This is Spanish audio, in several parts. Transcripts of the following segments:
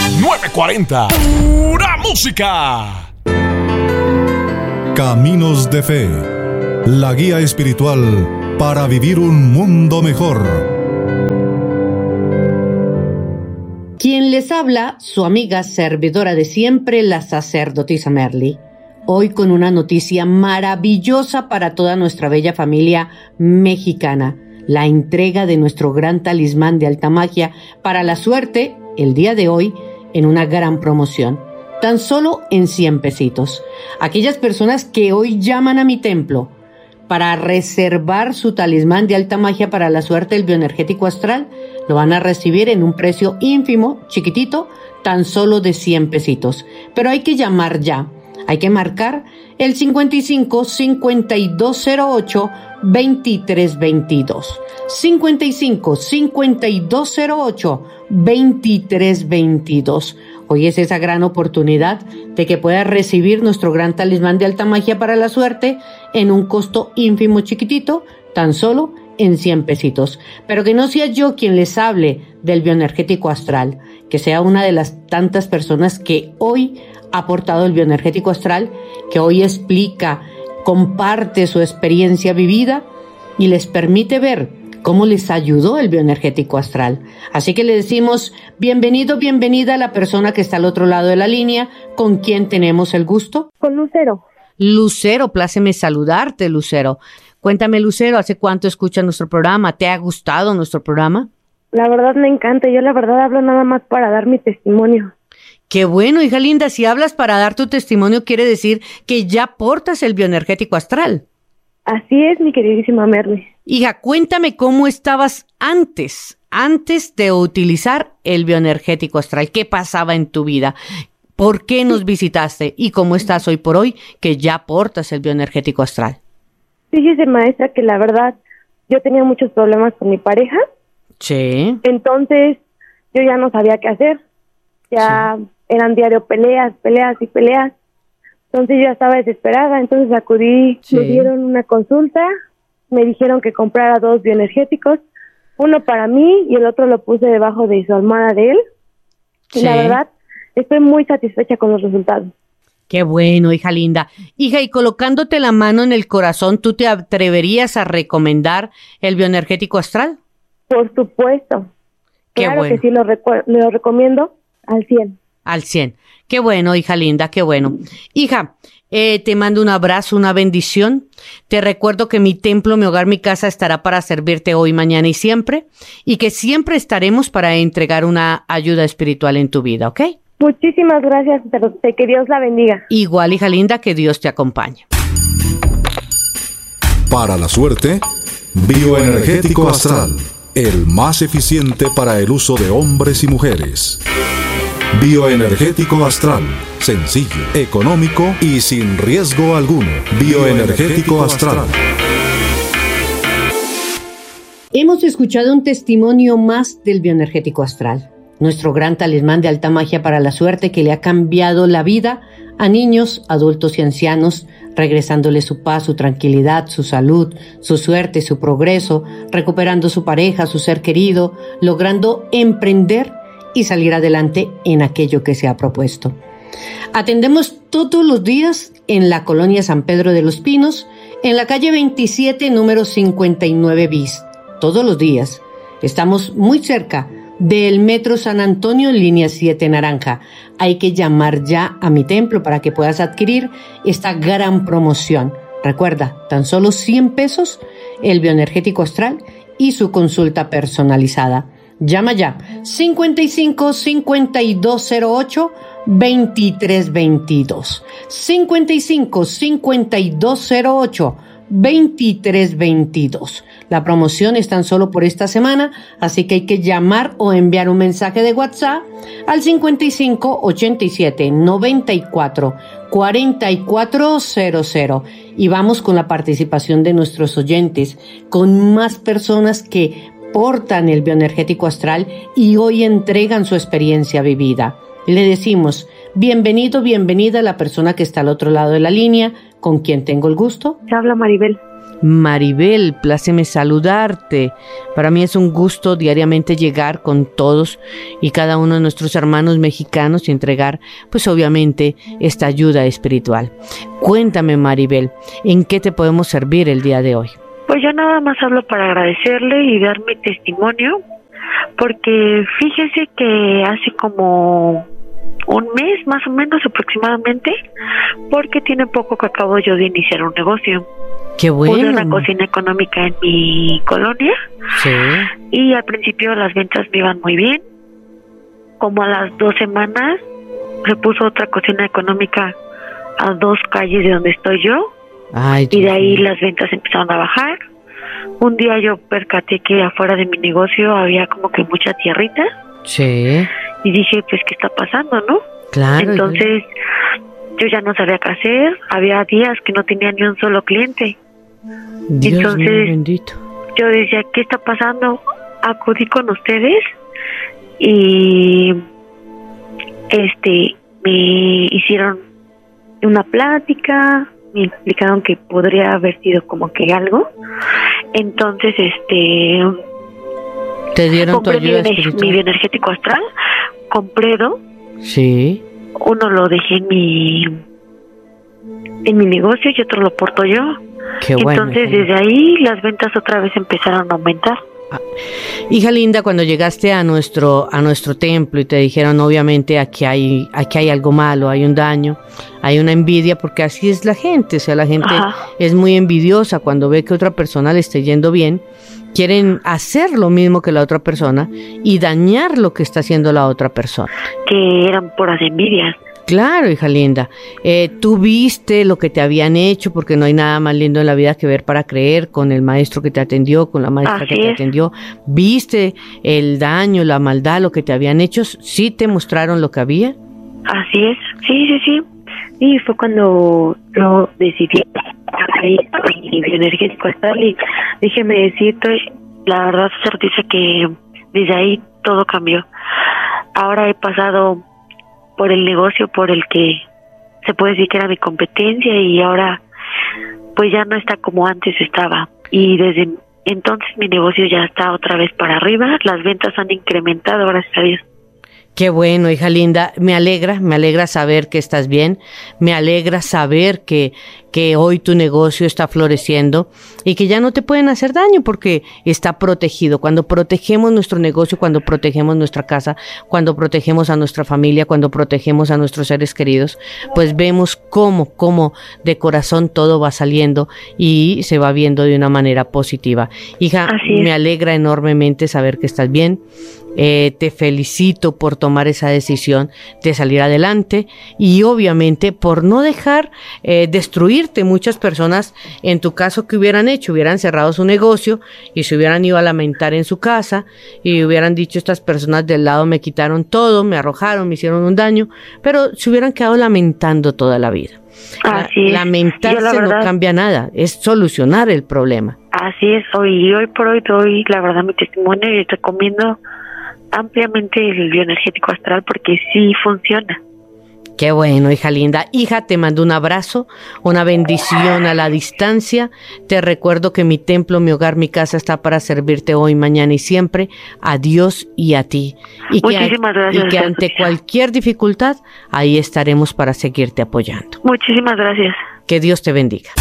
940. Pura música. Caminos de Fe. La guía espiritual para vivir un mundo mejor. Quien les habla, su amiga servidora de siempre, la sacerdotisa Merly. Hoy con una noticia maravillosa para toda nuestra bella familia mexicana. La entrega de nuestro gran talismán de alta magia para la suerte, el día de hoy, en una gran promoción. Tan solo en 100 pesitos. Aquellas personas que hoy llaman a mi templo para reservar su talismán de alta magia para la suerte, el bioenergético astral, lo van a recibir en un precio ínfimo, chiquitito, tan solo de 100 pesitos. Pero hay que llamar ya. Hay que marcar el 55 5208 2322. 55 5208 2322. Hoy es esa gran oportunidad de que puedas recibir nuestro gran talismán de alta magia para la suerte en un costo ínfimo chiquitito, tan solo en 100 pesitos. Pero que no sea yo quien les hable del bioenergético astral, que sea una de las tantas personas que hoy ha aportado el bioenergético astral, que hoy explica, comparte su experiencia vivida y les permite ver cómo les ayudó el bioenergético astral. Así que le decimos bienvenido, bienvenida a la persona que está al otro lado de la línea. ¿Con quién tenemos el gusto? Con Lucero. Lucero, pláceme saludarte, Lucero. Cuéntame, Lucero, ¿hace cuánto escuchas nuestro programa? ¿Te ha gustado nuestro programa? La verdad me encanta. Yo la verdad hablo nada más para dar mi testimonio. Qué bueno, hija linda. Si hablas para dar tu testimonio, quiere decir que ya portas el bioenergético astral. Así es, mi queridísima Merly. Hija, cuéntame cómo estabas antes de utilizar el bioenergético astral. ¿Qué pasaba en tu vida? ¿Por qué nos visitaste? ¿Y cómo estás hoy por hoy que ya portas el bioenergético astral? Fíjese, maestra, que la verdad yo tenía muchos problemas con mi pareja. Sí. Entonces yo ya no sabía qué hacer. Ya eran diario peleas. Entonces yo ya estaba desesperada. Entonces acudí, me dieron una consulta. Me dijeron que comprara 2 bioenergéticos. Uno para mí y el otro lo puse debajo de su almohada de él. Y la verdad, estoy muy satisfecha con los resultados. Qué bueno, hija linda. Hija, y colocándote la mano en el corazón, ¿tú te atreverías a recomendar el bioenergético astral? Por supuesto. Qué claro bueno. Que sí, lo recomiendo al 100. Al 100. Qué bueno, hija linda, qué bueno. Hija, te mando un abrazo, una bendición. Te recuerdo que mi templo, mi hogar, mi casa estará para servirte hoy, mañana y siempre. Y que siempre estaremos para entregar una ayuda espiritual en tu vida, ¿ok? Muchísimas gracias, que Dios la bendiga. Igual, hija linda, que Dios te acompañe. Para la suerte, bioenergético astral, el más eficiente para el uso de hombres y mujeres. Bioenergético astral, sencillo, económico y sin riesgo alguno. Bioenergético astral. Hemos escuchado un testimonio más del bioenergético astral, nuestro gran talismán de alta magia para la suerte que le ha cambiado la vida a niños, adultos y ancianos, regresándole su paz, su tranquilidad, su salud, su suerte, su progreso, recuperando su pareja, su ser querido, logrando emprender y salir adelante en aquello que se ha propuesto. Atendemos todos los días en la colonia San Pedro de los Pinos, en la calle 27, número 59 bis. Todos los días. Estamos muy cerca del Metro San Antonio, línea 7 naranja. Hay que llamar ya a mi templo para que puedas adquirir esta gran promoción. Recuerda, tan solo 100 pesos el bioenergético astral y su consulta personalizada. Llama ya, 55 5208 2322. 55 5208 2322. La promoción es tan solo por esta semana, así que hay que llamar o enviar un mensaje de WhatsApp al 55 87 94 4400. Y vamos con la participación de nuestros oyentes, con más personas que portan el bioenergético astral y hoy entregan su experiencia vivida. Le decimos, bienvenido, bienvenida a la persona que está al otro lado de la línea, con quien tengo el gusto. Habla Maribel. Maribel, pláceme saludarte. Para mí es un gusto diariamente llegar con todos y cada uno de nuestros hermanos mexicanos y entregar, pues obviamente, esta ayuda espiritual. Cuéntame, Maribel, ¿en qué te podemos servir el día de hoy? Pues yo nada más hablo para agradecerle y dar mi testimonio, porque fíjese que hace como un mes más o menos aproximadamente, porque tiene poco que acabo yo de iniciar un negocio. Qué bueno. Puse una cocina económica en mi colonia. Sí. Y al principio las ventas me iban muy bien. Como a las 2 semanas se puso otra cocina económica a 2 calles de donde estoy yo. Ay, y de ahí las ventas empezaron a bajar. Un día yo percaté que afuera de mi negocio había como que mucha tierrita. Sí. Y dije, pues, ¿qué está pasando, no? Claro. Entonces, yo ya no sabía qué hacer. Había días que no tenía ni un solo cliente. Dios Entonces, mío bendito. Yo decía, ¿qué está pasando? Acudí con ustedes y me hicieron una plática, me explicaron que podría haber sido como que algo. Entonces, te dieron tu compré ayuda espiritual. mi bioenergético astral, compré 2. Sí. Uno lo dejé en mi negocio y otro lo porto yo. Qué bueno. Entonces, desde ahí las ventas otra vez empezaron a aumentar. Hija linda, cuando llegaste a nuestro templo y te dijeron, obviamente, aquí hay algo malo, hay un daño, hay una envidia, porque así es la gente, o sea, la gente es muy envidiosa cuando ve que otra persona le esté yendo bien, quieren hacer lo mismo que la otra persona y dañar lo que está haciendo la otra persona. Que eran puras envidias. Claro, hija linda. Tú viste lo que te habían hecho, porque no hay nada más lindo en la vida que ver para creer, con el maestro que te atendió, con la maestra que te atendió. Viste el daño, la maldad, lo que te habían hecho. ¿Sí te mostraron lo que había? Así es, sí. Y fue cuando yo decidí mi bioenergético astral y déjeme decirte, la verdad, certeza que desde ahí todo cambió. Ahora he pasado por el negocio por el que se puede decir que era mi competencia y ahora pues ya no está como antes estaba. Y desde entonces mi negocio ya está otra vez para arriba, las ventas han incrementado, gracias a Dios. Qué bueno, hija linda, me alegra saber que estás bien, me alegra saber que hoy tu negocio está floreciendo y que ya no te pueden hacer daño porque está protegido. Cuando protegemos nuestro negocio, cuando protegemos nuestra casa, cuando protegemos a nuestra familia, cuando protegemos a nuestros seres queridos, pues vemos cómo de corazón todo va saliendo y se va viendo de una manera positiva. Hija, me alegra enormemente saber que estás bien. Te felicito por tomar esa decisión de salir adelante y obviamente por no dejar destruirte. Muchas personas en tu caso que hubieran cerrado su negocio y se hubieran ido a lamentar en su casa y hubieran dicho, estas personas del lado me quitaron todo, me arrojaron, me hicieron un daño, pero se hubieran quedado lamentando toda la vida. Lamentarse no cambia nada, es solucionar el problema. Así es, hoy por hoy doy la verdad mi testimonio y recomiendo ampliamente el bioenergético astral porque sí funciona. Qué bueno, hija linda. Hija, te mando un abrazo, una bendición a la distancia. Te recuerdo que mi templo, mi hogar, mi casa está para servirte hoy, mañana y siempre, a Dios y a ti. Muchísimas gracias. Y que ante cualquier dificultad, ahí estaremos para seguirte apoyando. Muchísimas gracias. Que Dios te bendiga.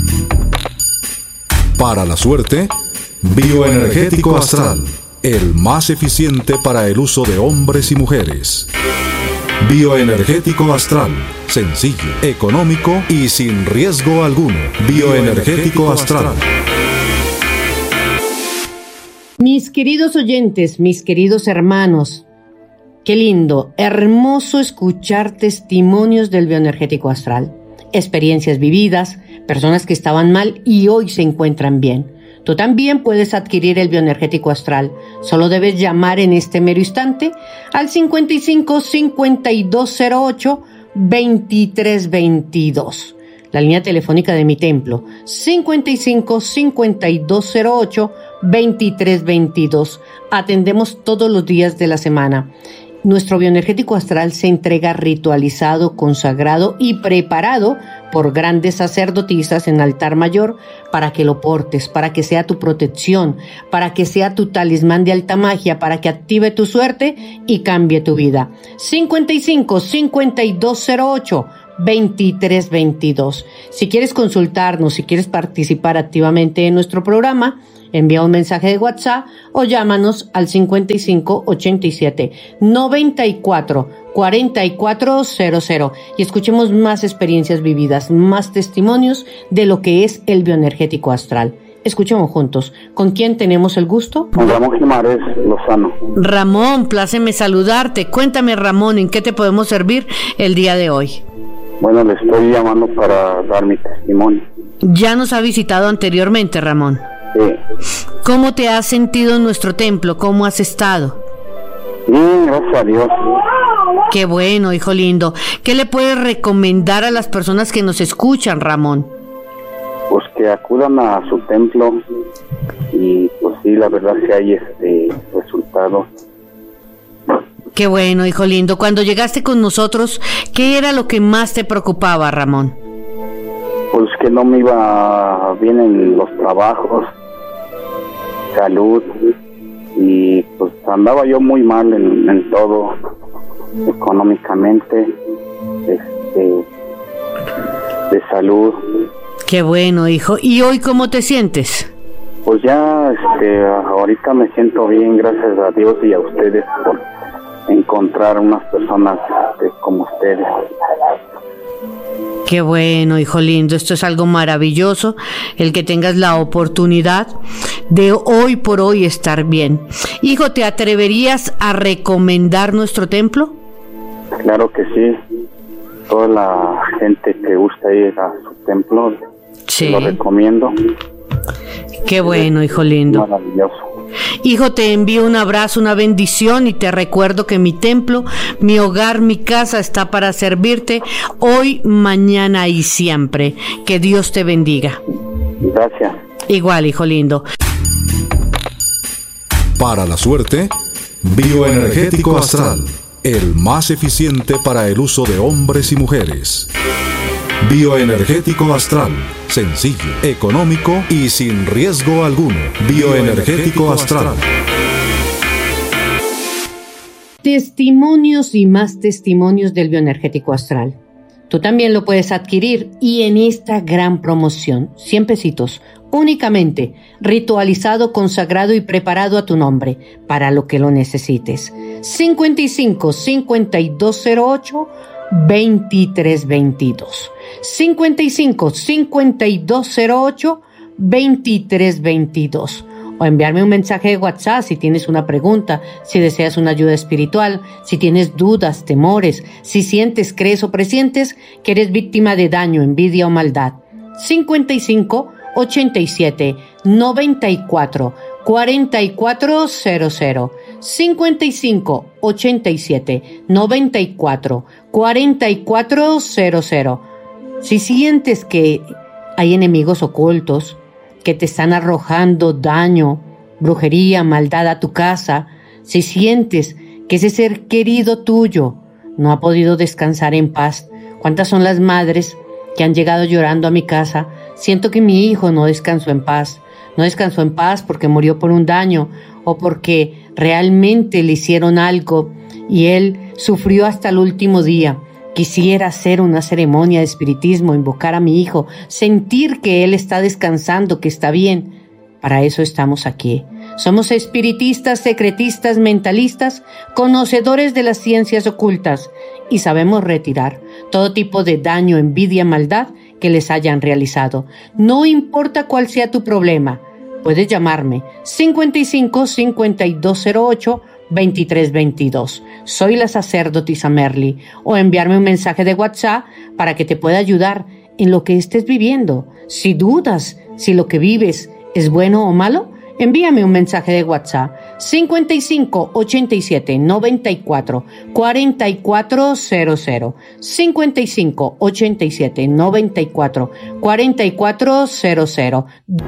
Para la suerte, bioenergético astral. El más eficiente para el uso de hombres y mujeres. Bioenergético astral. Sencillo, económico y sin riesgo alguno. Bioenergético astral. Mis queridos oyentes, mis queridos hermanos, qué lindo, hermoso escuchar testimonios del bioenergético astral. Experiencias vividas, personas que estaban mal y hoy se encuentran bien. Tú también puedes adquirir el bioenergético astral. Solo debes llamar en este mero instante al 55 5208 2322. La línea telefónica de mi templo, 55 5208 2322. Atendemos todos los días de la semana. Nuestro bioenergético astral se entrega ritualizado, consagrado y preparado por grandes sacerdotisas en altar mayor para que lo portes, para que sea tu protección, para que sea tu talismán de alta magia, para que active tu suerte y cambie tu vida. 55-5208-2322. Si quieres consultarnos, si quieres participar activamente en nuestro programa, envía un mensaje de WhatsApp o llámanos al 55-87-94-4400 y escuchemos más experiencias vividas, más testimonios de lo que es el bioenergético astral. Escuchemos juntos. ¿Con quién tenemos el gusto? Con Ramón Jiménez Lozano. Ramón, pláceme saludarte. Cuéntame, Ramón, ¿en qué te podemos servir el día de hoy? Bueno, le estoy llamando para dar mi testimonio. Ya nos ha visitado anteriormente, Ramón. Sí. ¿Cómo te has sentido en nuestro templo? ¿Cómo has estado? Bien, gracias a Dios. Qué bueno, hijo lindo. ¿Qué le puedes recomendar a las personas que nos escuchan, Ramón? Pues que acudan a su templo y pues sí, la verdad que hay resultados. Qué bueno, hijo lindo. Cuando llegaste con nosotros, ¿qué era lo que más te preocupaba, Ramón? Pues que no me iba bien en los trabajos, salud, y pues andaba yo muy mal en todo, económicamente, de salud. Qué bueno, hijo. ¿Y hoy cómo te sientes? Pues ya, ahorita me siento bien, gracias a Dios y a ustedes por encontrar unas personas como ustedes. Qué bueno, hijo lindo. Esto es algo maravilloso, el que tengas la oportunidad de hoy por hoy estar bien. Hijo, ¿te atreverías a recomendar nuestro templo? Claro que sí. Toda la gente que gusta ir a su templo, sí, lo recomiendo. Qué bueno, hijo lindo. Maravilloso. Hijo, te envío un abrazo, una bendición y te recuerdo que mi templo, mi hogar, mi casa está para servirte hoy, mañana y siempre. Que Dios te bendiga. Gracias. Igual, hijo lindo. Para la suerte, bioenergético astral, el más eficiente para el uso de hombres y mujeres. Bioenergético astral, sencillo, económico y sin riesgo alguno. Bioenergético astral. Testimonios y más testimonios del bioenergético astral. Tú también lo puedes adquirir y en esta gran promoción, 100 pesitos, únicamente, ritualizado, consagrado y preparado a tu nombre, para lo que lo necesites. 55-5208-2322. 55-5208-2322. O enviarme un mensaje de WhatsApp si tienes una pregunta, si deseas una ayuda espiritual, si tienes dudas, temores, si sientes, crees o presientes que eres víctima de daño, envidia o maldad. 55-87-94-4400. 55-87-94-4400. Si sientes que hay enemigos ocultos que te están arrojando daño, brujería, maldad a tu casa, si sientes que ese ser querido tuyo no ha podido descansar en paz, ¿cuántas son las madres que han llegado llorando a mi casa? Siento que mi hijo no descansó en paz. No descansó en paz porque murió por un daño o porque realmente le hicieron algo y él sufrió hasta el último día. Quisiera hacer una ceremonia de espiritismo, invocar a mi hijo, sentir que él está descansando, que está bien. Para eso estamos aquí. Somos espiritistas, secretistas, mentalistas, conocedores de las ciencias ocultas y sabemos retirar todo tipo de daño, envidia, maldad que les hayan realizado. No importa cuál sea tu problema, puedes llamarme 55-5208-2322. Soy la sacerdotisa Merly. O enviarme un mensaje de WhatsApp para que te pueda ayudar en lo que estés viviendo. Si dudas si lo que vives es bueno o malo, envíame un mensaje de WhatsApp 55-87-94-4400. 55-87-94-4400.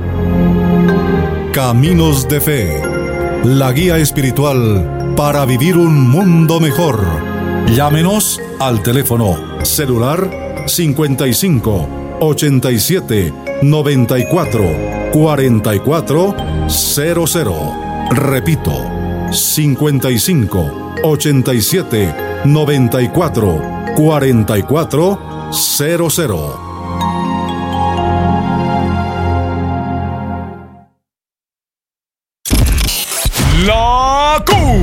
Caminos de Fe, la guía espiritual para vivir un mundo mejor. Llámenos al teléfono celular 55 87 94 44 00. Repito, 55 87 94 44 00. La